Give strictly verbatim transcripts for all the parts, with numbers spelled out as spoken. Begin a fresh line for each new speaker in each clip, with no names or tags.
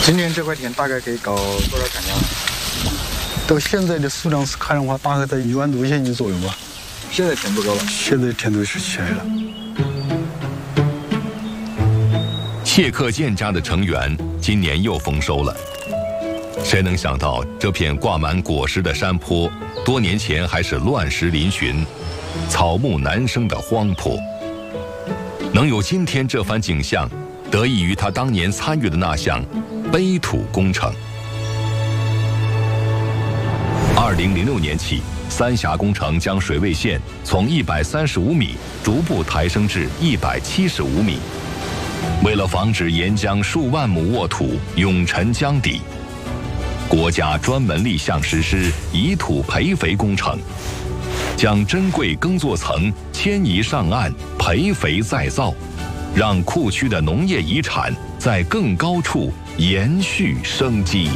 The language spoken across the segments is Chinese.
今年这块田大概可以搞多少产量？到现在的数量是看的话，大概在一万多现金左右吧。
现在田不高了，
现在田都是起来了。
谢克建家的成员今年又丰收了。谁能想到这片挂满果实的山坡，多年前还是乱石嶙峋、草木难生的荒坡。能有今天这番景象，得益于他当年参与的那项碑土工程。二零零六年起，三峡工程将水位线从一百三十五米逐步抬升至一百七十五米。为了防止沿江数万亩沃土永沉江底，国家专门立项实施移土培肥工程，将珍贵耕作层迁移上岸，培肥再造，让库区的农业遗产在更高处延续生机。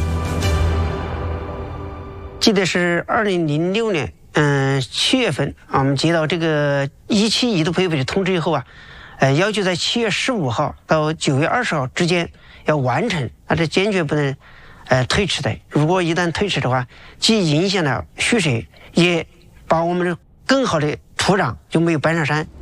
记得是二零零六年，嗯，七月份啊，我们接到这个一期移土培肥的通知以后啊，呃，要求在七月十五号到九月二十号之间要完成，那这坚决不能呃推迟的。如果一旦推迟的话，既影响了蓄水，也把我们的更好的土壤就没有搬上山。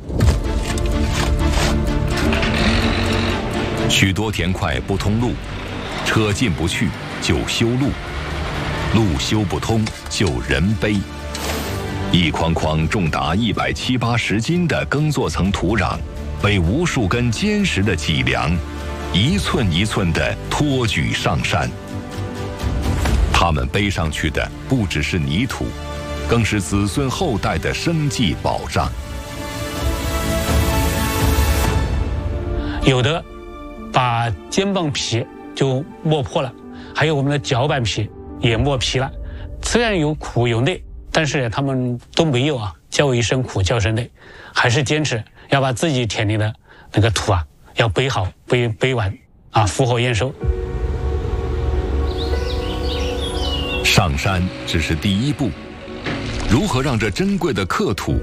许多田块不通路，车进不去就修路，路修不通就人背。一筐筐重达一百七八十斤的耕作层土壤，被无数根坚实的脊梁一寸一寸地托举上山。他们背上去的不只是泥土，更是子孙后代的生计保障。
有的把肩膀皮就磨破了，还有我们的脚板皮也磨皮了。虽然有苦有累，但是他们都没有啊叫一声苦叫声累，还是坚持要把自己田里的那个土啊要背好背背完啊，复活验收。
上山只是第一步，如何让这珍贵的刻土